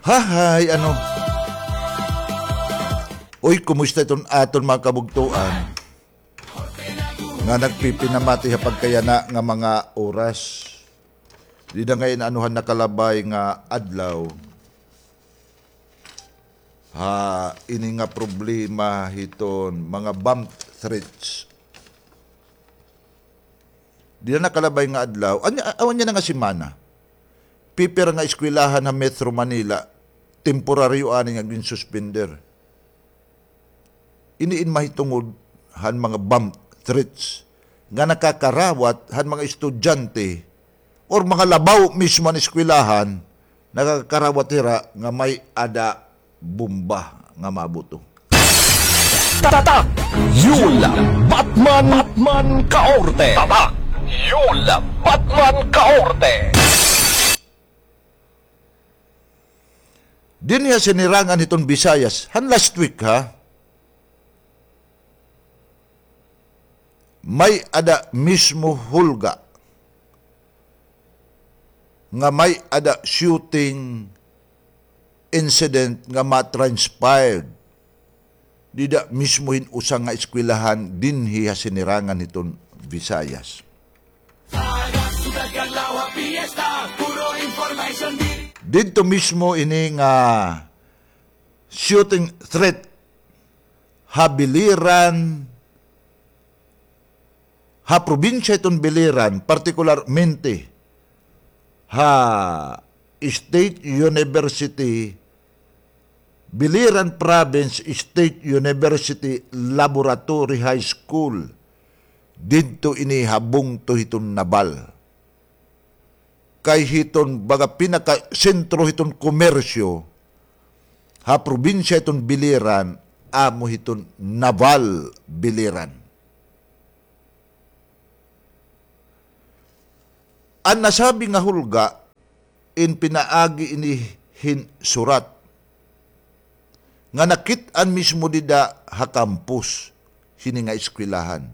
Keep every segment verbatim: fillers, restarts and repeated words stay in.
Hahay, ano? Uy, kumusta itong aton mga kabugtuan? Nga nagpipinamati hapag kaya na nga mga oras. Di na ngayon anuhan nakalabay nga adlaw. Ha, ini nga problema hiton, mga bomb threats. Di na nakalabay nga adlaw. Anya, awan niya na nga simana. Pipira nga eskwelahan ng Metro Manila, temporaryo ani nga gin-suspender. Iniin mahitungod han mga bomb threats nga nakakarawat han mga estudyante or mga labaw mismo ng eskwelahan nakakarawat hira nga may ada bomba nga mabuto. Tatak! Yula! Batman! Batman Kaorte! Tatak! Yula! Batman Kaorte! Din niya sinirangan itong Visayas. Han last week ha, may ada mismo hulga nga may ada shooting incident nga ma-transpired dida mismo hin usang nga eskwelahan dinhi ha sinirangan itong Visayas. Dito mismo ini nga shooting threat habiliran ha probinsya itong Biliran, partikularmente ha State University, Biliran Province State University Laboratory High School. Dito ini habong to hiton nabal. Kay hiton baga pinaka sentro hiton komersyo ha probinsya hiton Biliran, amo hiton Naval Biliran. Ang nasabi nga hulga in pinaagi ini hin surat nga nakit-an mismo dida ha campus hini nga eskwelahan.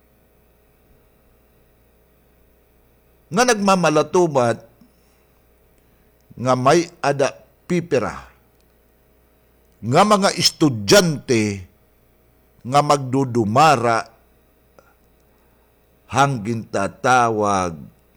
Nga nagmamalatumat nga may ada pipera nga mga estudyante nga magdudumara hangin tatawag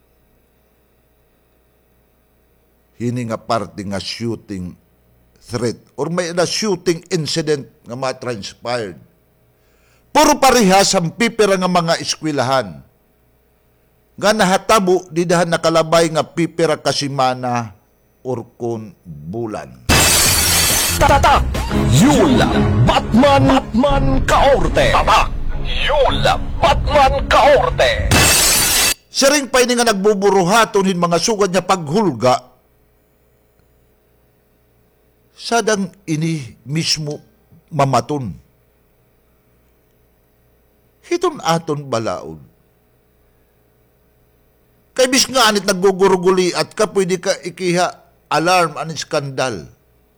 hini nga parte nga shooting threat or may ada shooting incident nga ma-transpired. Puro parehas ang pipera nga mga eskwelahan nga nahatabo di dahan nakalabay nga pipera kasimana or kun bulan. Tatak! Yula! Batman! Batman Kaorte! Tatak! Yula! Batman Kaorte! Siring pa ini nga nagbuburuhaton hin mga sugad niya paghulga sadang ini mismo mamaton. Hiton aton balaod. Kay bis nga anit nagguguruguli at ka pwede ka ikiha alarm an skandal.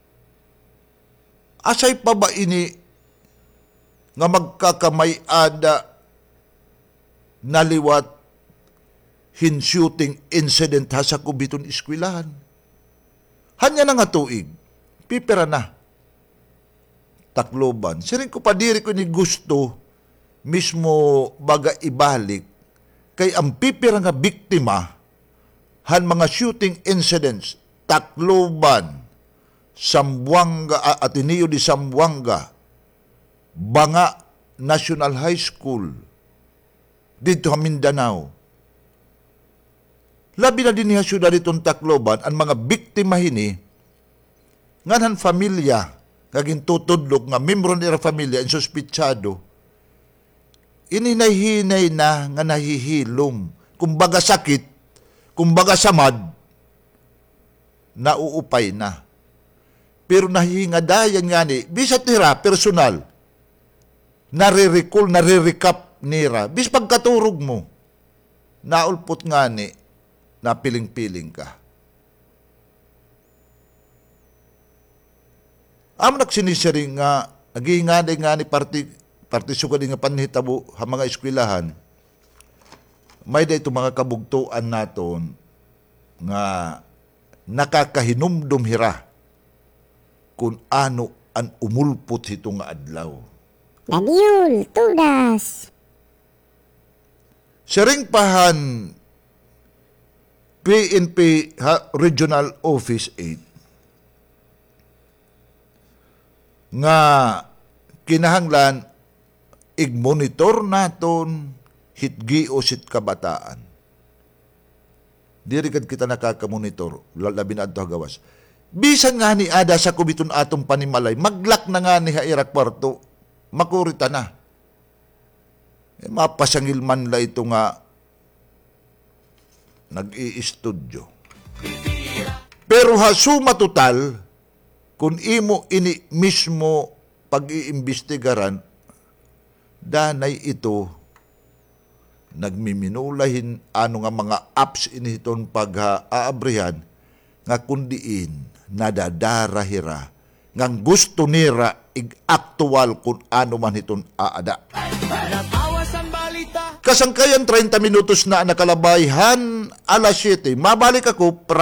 Asay pa ba ini nga magkakamay ada naliwat hin shooting incident ha sa kubiton eskwelahan? Hanya na nga tuig, pipera na. Tacloban. Siring ko pa diri ko ni gusto mismo baga ibalik kay ang pipira nga biktima han mga shooting incidents Tacloban, Zamboanga, uh, Ateneo de Zamboanga, Banga National High School dito sa Mindanao. Labi na din niya syudad itong Tacloban ang mga biktima hini nga han familia kaging tutudlog nga membro nila familia ang suspitsado ininay-hinay na nga nahihilom. Kumbaga sakit, kumbaga samad, nauupay na. Pero nahihingadayan nga ni, bisa tira, personal, nare-recall, nare-recap nira. Bis pagkaturog mo, naulpot nga ni, napiling-piling ka. Am nagsinisaring nga, naghihingaday nga ni parti, parte sugad nga panhitabo ha mga eskwelahan, may dayto mga kabugtuan naton nga nakakahinumdum hira kung ano ang umulpot ito nga adlaw. Dadyul, tudas. Siring pahan P N P ha, Regional Office eight nga kinahanglan ig-monitor naton hitgi o sit kabataan. Diri kad kita nakaka-monitor, labi na adto gawas. Bisan nga ni ada sa kubiton atong panimalay, maglak na nga ni haira kwarto, makurita na. Eh, mapasangil man la ito nga nag-i-estudyo. Pero hasuma total, kung imo ini mismo pag-iimbestigaran, danay ito nagmiminulahin ano nga mga apps initon pag-aabrihan nga kundiin nadadarahira ngang gusto nira ig aktual kung ano man hiton aada. Kasangkayan thirty minutos na nakalabayhan alas siyete. Mabalik ako